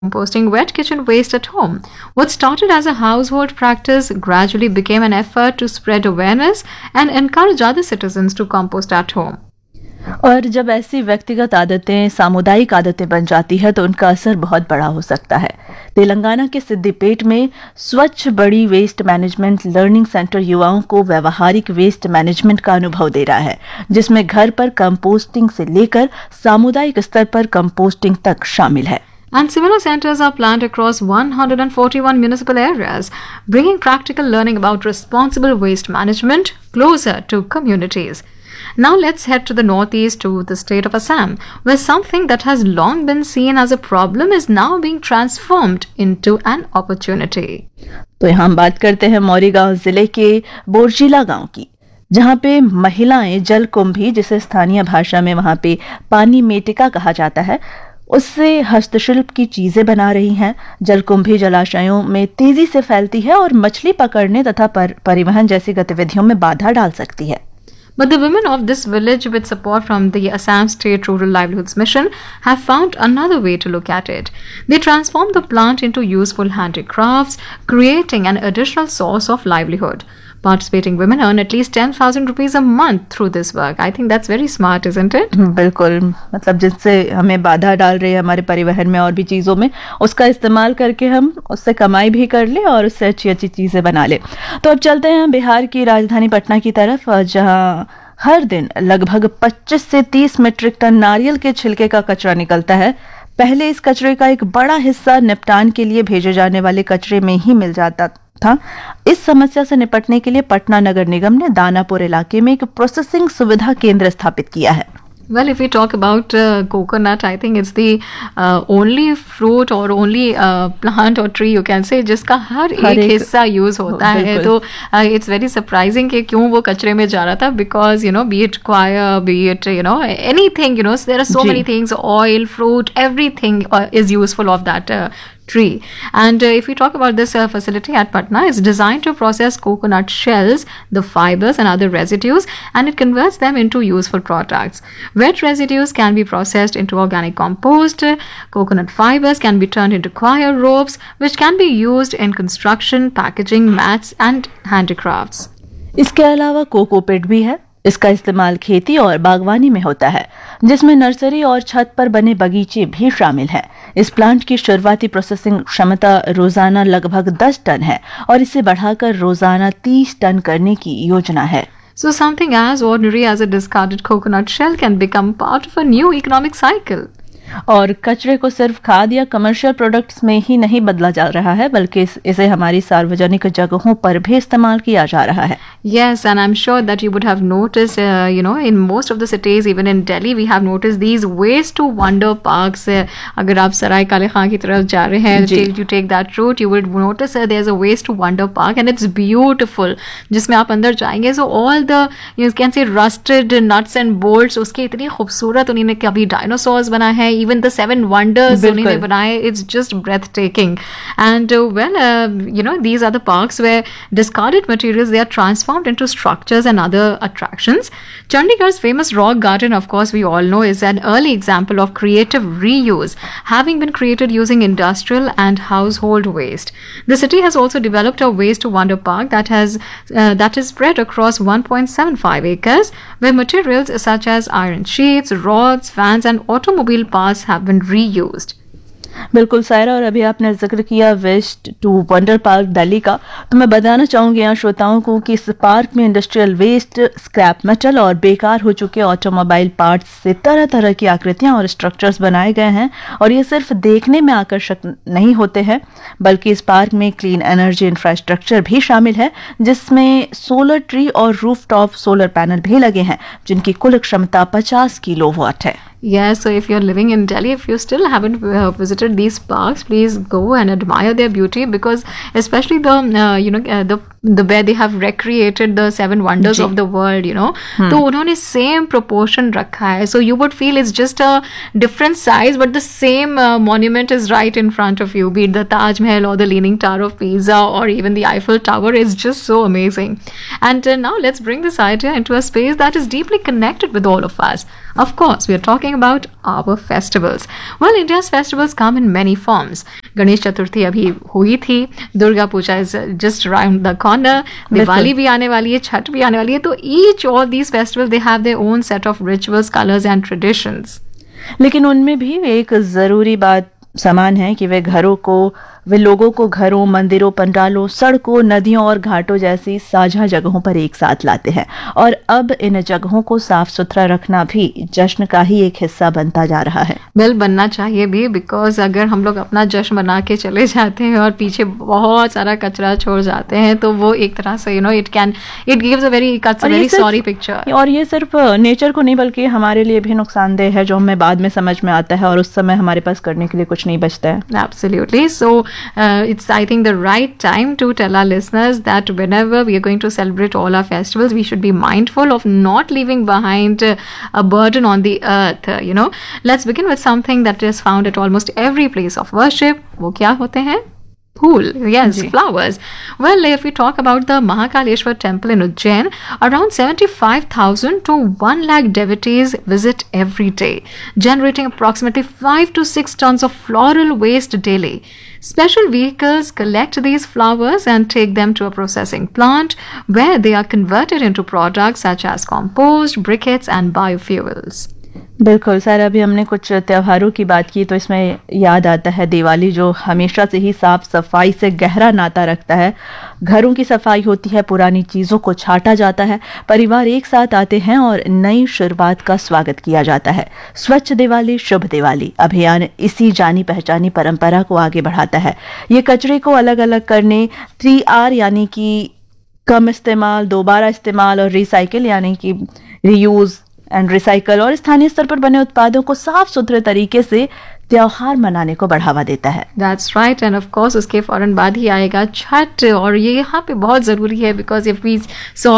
composting wet kitchen waste at home. What started as a household practice gradually became an effort to spread awareness and encourage other citizens to compost at home. और जब ऐसी व्यक्तिगत आदतें सामुदायिक आदतें बन जाती है तो उनका असर बहुत बड़ा हो सकता है। तेलंगाना के सिद्दीपेट में स्वच्छ बड़ी वेस्ट मैनेजमेंट लर्निंग सेंटर युवाओं को व्यावहारिक वेस्ट मैनेजमेंट का अनुभव दे रहा है, जिसमें घर पर कंपोस्टिंग से लेकर सामुदायिक स्तर पर कंपोस्टिंग तक शामिल है। And similar centers are planned across 141 municipal areas, bringing practical learning about responsible waste management closer to communities. Now let's head to the northeast to the state of Assam, where something that has long been seen as a problem is now being transformed into an opportunity. तो यहाँ हम बात करते हैं मौरीगांव जिले के बोरजिला गांव की, जहाँ पे महिलाएं जल कुंभी, जिसे स्थानीय भाषा में वहाँ पे पानी मेटिका कहा जाता है, उससे हस्तशिल्प की चीजें बना रही हैं। जलकुंभी जलाशयों में तेजी से फैलती है और मछली पकड़ने तथा परिवहन जैसी गतिविधियों में बाधा डाल सकती है। But the women of this village, with support from the Assam State Rural Livelihoods Mission, have found another way to look at it. They transformed the plant into useful handicrafts, creating an additional source of livelihood. Participating women earn at least 10,000 rupees a month through this work. I think that's very smart, isn't it? बिल्कुल, मतलब जिससे हमें बाधा डाल रही है हमारे परिवहन में और भी चीज़ों में, उसका इस्तेमाल करके हम उससे कमाई भी कर ले और उससे अच्छी अच्छी चीज़ें बना ले। तो अब चलते हैं बिहार की राजधानी पटना की तरफ, जहाँ हर दिन लगभग 25 से 30 मीट्रिक टन नारियल के छिलके का कचरा निकलता है। पहले इस कचरे का एक बड़ा हिस्सा निपटान के लिए भेजे जाने वाले कचरे में ही मिल जाता था। इस समस्या से निपटने के लिए पटना नगर निगम ने दानापुर इलाके में एक प्रोसेसिंग सुविधा केंद्र स्थापित किया है। Well, if we talk about coconut, I think it's the only fruit or only plant or tree you can say जिसका हर एक हिस्सा यूज होता है। तो it's very surprising कि क्यों वो कचरे में जा रहा था, because you know, be it choir, be it you know anything, you know, there are so many things, oil, fruit, everything is useful of that tree. And if we talk about this facility at Patna, it's designed to process coconut shells, the fibers and other residues, and it converts them into useful products. Wet residues can be processed into organic compost. Coconut fibers can be turned into coir ropes, which can be used in construction, packaging, mats and handicrafts. इसके अलावा cocopeat भी है। इसका इस्तेमाल खेती और बागवानी में होता है, जिसमें नर्सरी और छत पर बने बगीचे भी शामिल हैं। इस प्लांट की शुरुआती प्रोसेसिंग क्षमता रोजाना लगभग 10 टन है और इसे बढ़ाकर रोजाना 30 टन करने की योजना है। So something as ordinary as a discarded coconut shell can become part of a new economic cycle. और कचरे को सिर्फ खाद या कमर्शियल प्रोडक्ट्स में ही नहीं बदला जा रहा है, बल्कि इसे हमारी सार्वजनिक जगहों पर भी इस्तेमाल किया जा रहा है। Yes, and I'm sure that you would have noticed, you know, in most of the cities, even in Delhi, we have noticed these ways to wonder parks. अगर आप सराय काले खां की तरफ जा रहे हैं, you take that route, you would notice there's a ways to wonder park, and it's beautiful. जिसमें आप अंदर जाएंगे, so all the you can say rusted nuts and bolts, उसके इतनी खूबसूरत उन्होंने कभी डायनासोर्स बनाए हैं, even the 7 wonders उन्होंने बनाए, it's just breathtaking. And you know, these are the parks where discarded materials, they are transformed into structures and other attractions. Chandigarh's famous rock garden, of course, we all know, is an early example of creative reuse, having been created using industrial and household waste. The city has also developed a waste to wonder park that is spread across 1.75 acres, where materials such as iron sheets, rods, fans and automobile parts have been reused. बिल्कुल सायरा, और अभी आपने जिक्र किया waste to wonder park Delhi का, तो मैं बताना चाहूँगी यहाँ श्रोताओं को कि इस पार्क में इंडस्ट्रियल वेस्ट, स्क्रैप मेटल और बेकार हो चुके ऑटोमोबाइल पार्ट्स से तरह तरह की आकृतियाँ और स्ट्रक्चर्स बनाए गए हैं। और ये सिर्फ देखने में आकर्षक नहीं होते हैं, बल्कि इस पार्क में क्लीन एनर्जी इंफ्रास्ट्रक्चर भी शामिल है, जिसमें सोलर ट्री और रूफ टॉप सोलर पैनल भी लगे हैं, जिनकी कुल क्षमता 50 किलोवाट है। Yeah, so if you're living in Delhi, if you still haven't visited these parks, please go and admire their beauty, because especially the where they have recreated the 7 wonders of the world, you know, तो उन्होंने same proportion रखा है, so you would feel it's just a different size, but the same monument is right in front of you, be it the Taj Mahal or the Leaning Tower of Pisa or even the Eiffel Tower. Is just so amazing. And now let's bring this idea into a space that is deeply connected with all of us. Of course, we are talking about our festivals. Well, India's festivals come in many forms. Ganesh Chaturthi अभी हुई थी, Durga Puja is just around the corner, Diwali भी आने वाली है, छठ भी आने वाली है. तो each all these festivals they have their own set of rituals, colors and traditions. लेकिन उनमें भी एक जरूरी बात समान है कि वे लोगों को घरों, मंदिरों, पंडालों, सड़कों, नदियों और घाटों जैसी साझा जगहों पर एक साथ लाते हैं. और अब इन जगहों को साफ सुथरा रखना भी जश्न का ही एक हिस्सा बनता जा रहा है. बिल बनना चाहिए भी, बिकॉज अगर हम लोग अपना जश्न बना के चले जाते हैं और पीछे बहुत सारा कचरा छोड़ जाते हैं तो वो एक तरह से it gives a very sorry picture. और ये सिर्फ नेचर को नहीं बल्कि हमारे लिए भी नुकसानदेह है, जो हमें बाद में समझ में आता है और उस समय हमारे पास करने के लिए कुछ नहीं बचता है. Absolutely. So it's, I think, the right time to tell our listeners that whenever we are going to celebrate all our festivals, we should be mindful of not leaving behind a burden on the earth. Let's begin with something that is found at almost every place of worship. वो क्या होते हैं? Phool, yes, flowers. Well, if we talk about the Mahakaleshwar temple in Ujjain, around 75,000 to 1 lakh devotees visit every day, generating approximately 5 to 6 tons of floral waste daily. Special vehicles collect these flowers and take them to a processing plant where they are converted into products such as compost, briquettes and biofuels. बिल्कुल sir, अभी हमने कुछ त्योहारों की बात की तो इसमें याद आता है दिवाली, जो हमेशा से ही साफ सफाई से गहरा नाता रखता है. घरों की सफाई होती है, पुरानी चीज़ों को छांटा जाता है, परिवार एक साथ आते हैं और नई शुरुआत का स्वागत किया जाता है. स्वच्छ दिवाली शुभ दिवाली अभियान इसी जानी पहचानी परंपरा को आगे बढ़ाता है. ये कचरे को अलग अलग करने, 3R यानी कि कम इस्तेमाल, दोबारा इस्तेमाल और रिसाइकिल यानी कि रीयूज एंड रिसाइकल और स्थानीय स्तर पर बने उत्पादों को साफ सुथरे तरीके से त्योहार मनाने को बढ़ावा देता है. That's right. End of course उसके फौरन बाद ही आएगा छठ, और ये यहाँ पे बहुत ज़रूरी है बिकॉज इफ वी सो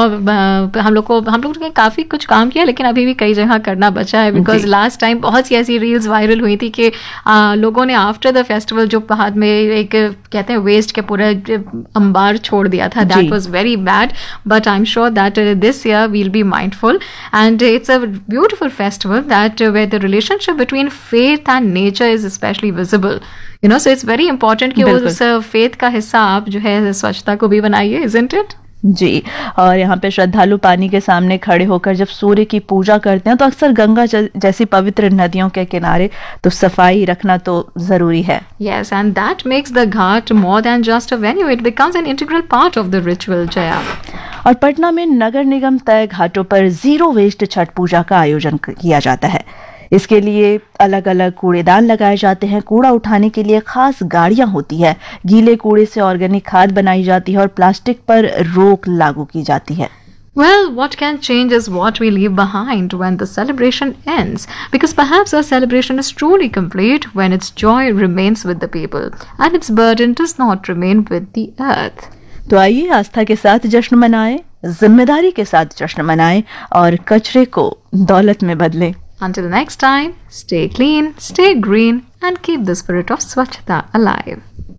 हम लोग ने काफ़ी कुछ काम किया लेकिन अभी भी कई जगह करना बचा है. बिकॉज लास्ट टाइम बहुत सी ऐसी रील्स वायरल हुई थी कि लोगों ने आफ्टर द फेस्टिवल जो बाद में एक कहते हैं वेस्ट के पूरे अंबार छोड़ दिया था. That was very bad, but I am sure that this year we'll be mindful and it's a beautiful festival that where the relationship between faith and nature is especially visible, so it's very important कि उस faith का हिस्सा आप जो है स्वच्छता को भी बनाइए, isn't it? जी. और यहाँ पे श्रद्धालु पानी के सामने खड़े होकर जब सूर्य की पूजा करते हैं तो अक्सर गंगा जैसी पवित्र नदियों के किनारे तो सफाई रखना तो जरूरी है. Yes, and that makes the ghat more than just a venue. It becomes an integral part of the ritual, Jaya. और पटना में नगर निगम तय घाटों पर जीरो वेस्ट छठ पूजा का आयोजन किया जाता है. इसके लिए अलग अलग कूड़ेदान लगाए जाते हैं, कूड़ा उठाने के लिए खास गाड़ियां होती है, गीले कूड़े से ऑर्गेनिक खाद बनाई जाती है और प्लास्टिक पर रोक लागू की जाती है. Well, what can change is what we leave behind when the celebration ends, because perhaps a celebration is truly complete when its joy remains with the people and its burden does not remain with the earth. तो आइए आस्था के साथ जश्न मनाएं, जिम्मेदारी के साथ जश्न मनाएं और कचरे को दौलत में बदलें. Until next time, stay clean, stay green, and keep the spirit of Swachhata alive.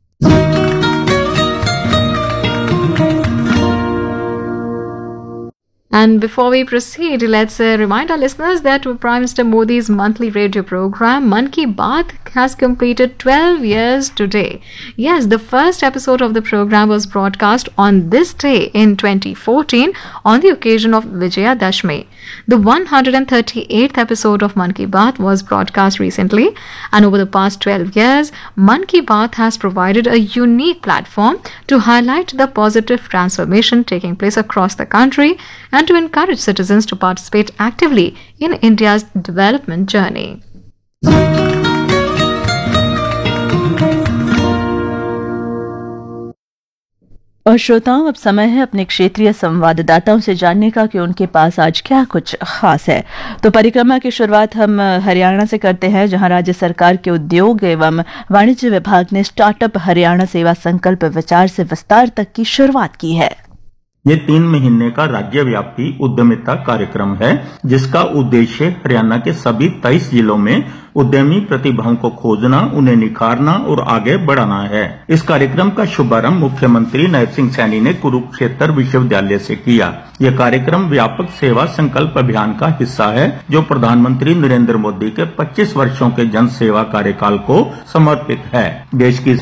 And before we proceed, let's remind our listeners that Prime Minister Modi's monthly radio program, Man Ki Baat, has completed 12 years today. Yes, the first episode of the program was broadcast on this day in 2014 on the occasion of Vijaya Dashmi. The 138th episode of Man Ki Baat was broadcast recently, and over the past 12 years, Man Ki Baat has provided a unique platform to highlight the positive transformation taking place across the country and to encourage citizens to participate actively in India's development journey. और श्रोताओं, अब समय है अपने क्षेत्रीय संवाददाताओं से जानने का कि उनके पास आज क्या कुछ खास है. तो परिक्रमा की शुरुआत हम हरियाणा से करते हैं, जहां राज्य सरकार के उद्योग एवं वाणिज्य विभाग ने स्टार्टअप हरियाणा सेवा संकल्प विचार से विस्तार तक की शुरुआत की है. ये 3 महीने का राज्यव्यापी उद्यमिता कार्यक्रम है, जिसका उद्देश्य हरियाणा के सभी 23 जिलों में उद्यमी प्रतिभाओं को खोजना, उन्हें निखारना और आगे बढ़ाना है। इस कार्यक्रम का शुभारंभ मुख्यमंत्री नायब सिंह सैनी ने कुरुक्षेत्र विश्वविद्यालय से किया। यह कार्यक्रम व्यापक सेवा संकल्प अभियान का हिस्सा है, जो प्रधानमंत्री नरेंद्र मोदी के 25 वर्षों के जन सेवा कार्यकाल को समर्पित है। देश की